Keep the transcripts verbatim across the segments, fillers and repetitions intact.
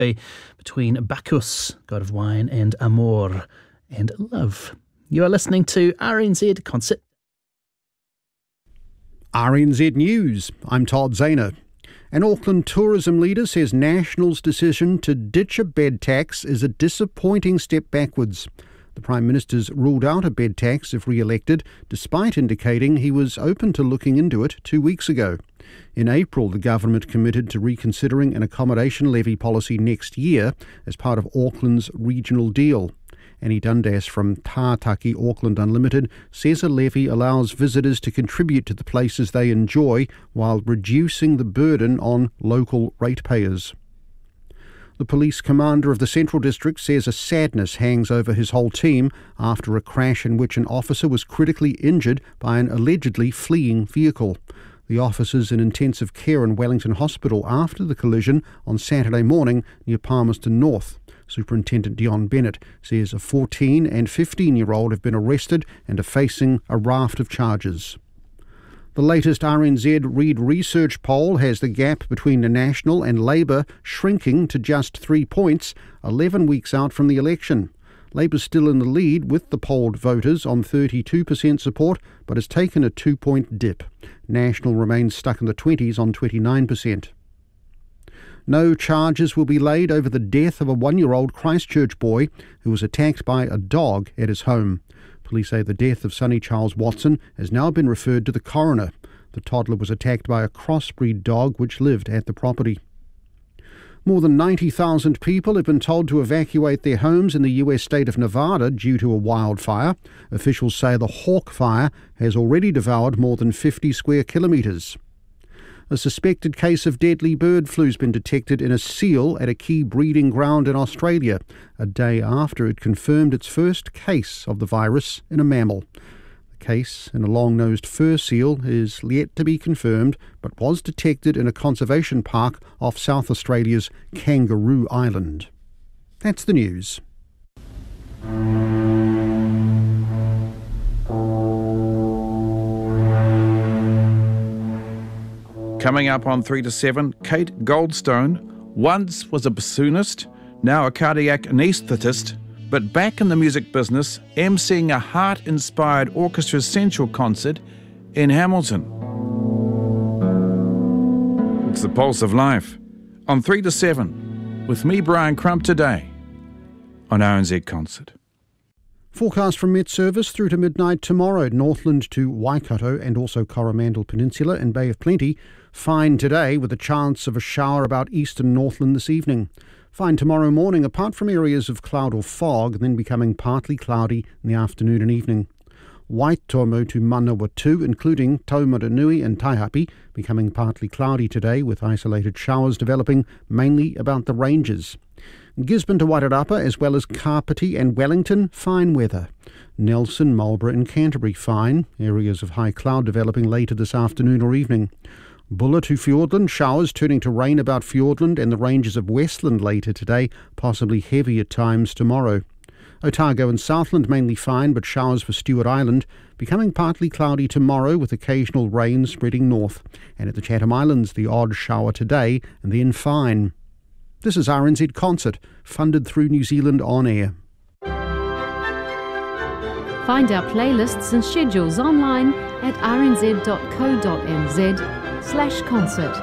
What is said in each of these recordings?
between Bacchus, god of wine, and Amor, and love. You are listening to R N Z Concert. R N Z News, I'm Todd Zahner. An Auckland tourism leader says National's decision to ditch a bed tax is a disappointing step backwards. The Prime Minister's ruled out a bed tax if re-elected, despite indicating he was open to looking into it two weeks ago. In April, the government committed to reconsidering an accommodation levy policy next year as part of Auckland's regional deal. Annie Dundas from Tātaki Auckland Unlimited says a levy allows visitors to contribute to the places they enjoy while reducing the burden on local ratepayers. The police commander of the Central District says a sadness hangs over his whole team after a crash in which an officer was critically injured by an allegedly fleeing vehicle. The officer's in intensive care in Wellington Hospital after the collision on Saturday morning near Palmerston North. Superintendent Dion Bennett says a fourteen and fifteen-year-old have been arrested and are facing a raft of charges. The latest R N Z Reid Research poll has the gap between the National and Labour shrinking to just three points, eleven weeks out from the election. Labour's still in the lead with the polled voters on thirty-two percent support, but has taken a two-point dip. National remains stuck in the twenties on twenty-nine percent. No charges will be laid over the death of a one-year-old Christchurch boy who was attacked by a dog at his home. Police say the death of Sonny Charles Watson has now been referred to the coroner. The toddler was attacked by a crossbreed dog which lived at the property. More than ninety thousand people have been told to evacuate their homes in the U S state of Nevada due to a wildfire. Officials say the Hawk Fire has already devoured more than fifty square kilometres. A suspected case of deadly bird flu has been detected in a seal at a key breeding ground in Australia, a day after it confirmed its first case of the virus in a mammal. The case in a long-nosed fur seal is yet to be confirmed, but was detected in a conservation park off South Australia's Kangaroo Island. That's the news. Coming up on three to seven, Kate Goldstone once was a bassoonist, now a cardiac anaesthetist, but back in the music business, emceeing a heart-inspired orchestra central concert in Hamilton. It's the pulse of life on three to seven with me, Brian Crump, today on R N Z Concert. Forecast from Met Service through to midnight tomorrow, Northland to Waikato and also Coromandel Peninsula and Bay of Plenty. Fine today with a chance of a shower about eastern Northland this evening. Fine tomorrow morning apart from areas of cloud or fog, then becoming partly cloudy in the afternoon and evening. Waitomo to Manawatu, including Taumaranui and Taihape, becoming partly cloudy today with isolated showers developing mainly about the ranges. Gisborne to Wairarapa, as well as Kapiti and Wellington, fine weather. Nelson, Marlborough and Canterbury, fine. Areas of high cloud developing later this afternoon or evening. Bulla to Fiordland, showers turning to rain about Fiordland and the ranges of Westland later today, possibly heavy at times tomorrow. Otago and Southland mainly fine, but showers for Stewart Island, becoming partly cloudy tomorrow with occasional rain spreading north. And at the Chatham Islands, the odd shower today and then fine. This is R N Z Concert, funded through New Zealand On Air. Find our playlists and schedules online at r n z dot co dot n z slash concert.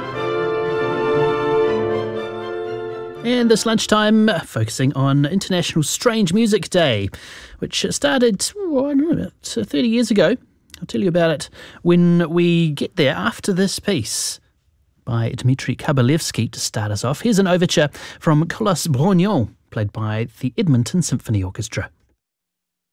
And this lunchtime, focusing on International Strange Music Day, which started oh, I don't know, about thirty years ago. I'll tell you about it when we get there after this piece by Dmitry Kabalevsky to start us off. Here's an overture from Kolos Brognon, played by the Edmonton Symphony Orchestra.